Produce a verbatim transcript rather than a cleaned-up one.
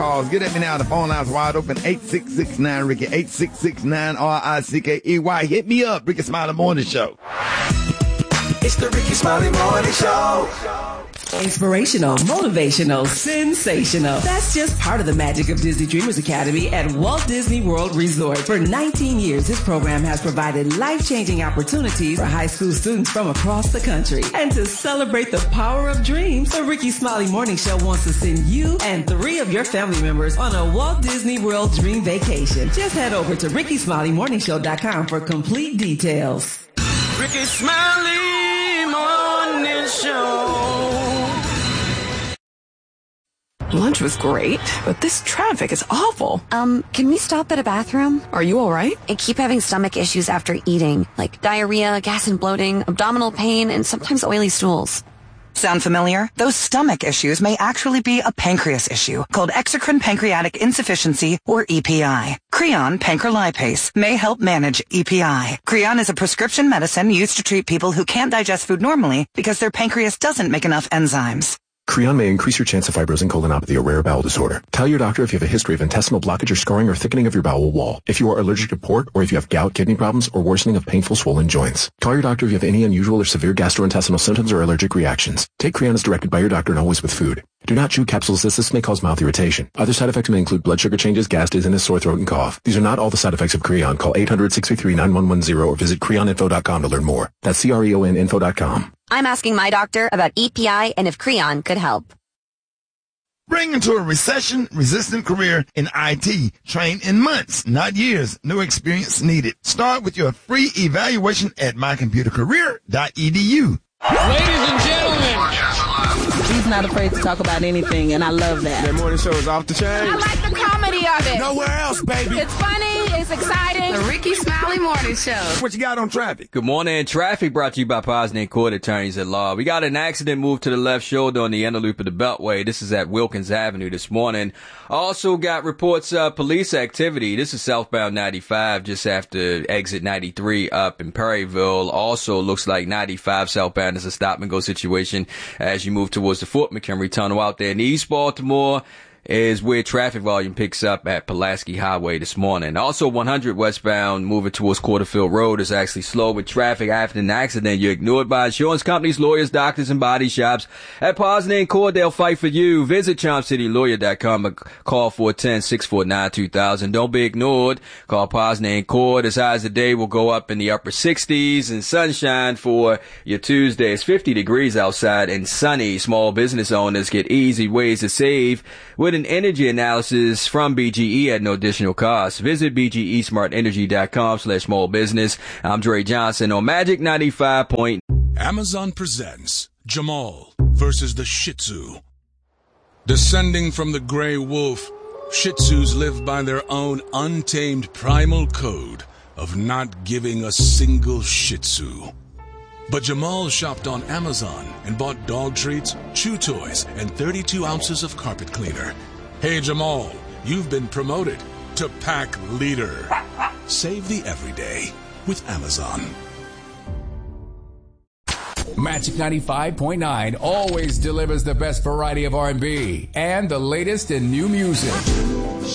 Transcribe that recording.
calls. Get at me now. The phone line's wide open. eight six six nine Ricky. eight six six nine R I C K E Y. Hit me up. Ricky Smiley Morning Show. It's the Ricky Smiley Morning Show. Inspirational, motivational, sensational. That's just part of the magic of Disney Dreamers Academy at Walt Disney World Resort. For nineteen years, this program has provided life-changing opportunities for high school students from across the country. And to celebrate the power of dreams, the Ricky Smiley Morning Show wants to send you and three of your family members on a Walt Disney World dream vacation. Just head over to ricky smiley morning show dot com for complete details. Ricky Smiley Morning Show. Lunch was great, but this traffic is awful. Um, can we stop at a bathroom? Are you all right? I keep having stomach issues after eating, like diarrhea, gas and bloating, abdominal pain, and sometimes oily stools. Sound familiar? Those stomach issues may actually be a pancreas issue called exocrine pancreatic insufficiency, or E P I. Creon pancrelipase may help manage E P I. Creon is a prescription medicine used to treat people who can't digest food normally because their pancreas doesn't make enough enzymes. Creon may increase your chance of fibrosing colonopathy, a rare bowel disorder. Tell your doctor if you have a history of intestinal blockage or scarring or thickening of your bowel wall, if you are allergic to pork, or if you have gout, kidney problems, or worsening of painful swollen joints. Call your doctor if you have any unusual or severe gastrointestinal symptoms or allergic reactions. Take Creon as directed by your doctor and always with food. Do not chew capsules as this may cause mouth irritation. Other side effects may include blood sugar changes, gas, dizziness, sore throat, and cough. These are not all the side effects of Creon. Call eight hundred, six three three, nine one one zero or visit creon info dot com to learn more. That's C R E O N info dot com. I'm asking my doctor about E P I and if Creon could help. Bring into a recession-resistant career in I T. Train in months, not years. No experience needed. Start with your free evaluation at my computer career dot e d u. Ladies and gentlemen. He's not afraid to talk about anything, and I love that. That morning show is off the chain. I like the comedy of it. Nowhere else, baby. It's funny. It's exciting. The Ricky Smiley Morning Show. What you got on traffic? Good morning. Traffic brought to you by Posner Court Attorneys at Law. We got an accident moved to the left shoulder on the inner loop of the Beltway. This is at Wilkins Avenue this morning. Also got reports of police activity. This is southbound ninety-five just after exit ninety-three up in Perryville. Also looks like ninety-five southbound is a stop and go situation as you move towards the Fort McHenry Tunnel out there in East Baltimore. Is where traffic volume picks up at Pulaski Highway this morning. Also, one hundred westbound moving towards Quarterfield Road is actually slow with traffic after an accident. You're ignored by insurance companies, lawyers, doctors, and body shops. At Posner and Court, they'll fight for you. Visit charm city lawyer dot com or call four one zero, six four nine, two thousand. Don't be ignored. Call Posner and Court. As high as the day will go up in the upper sixties and sunshine for your Tuesday. It's fifty degrees outside and sunny. Small business owners get easy ways to save with an energy analysis from B G E at no additional cost. Visit b g e smart energy dot com slash small business. I'm Dre Johnson on Magic ninety-five point nine. Amazon presents Jamal versus the Shih Tzu. Descending from the gray wolf, Shih Tzus live by their own untamed primal code of not giving a single Shih Tzu. But Jamal shopped on Amazon and bought dog treats, chew toys, and thirty-two ounces of carpet cleaner. Hey Jamal, you've been promoted to pack leader. Save the everyday with Amazon. Magic ninety-five point nine always delivers the best variety of R and B and the latest in new music.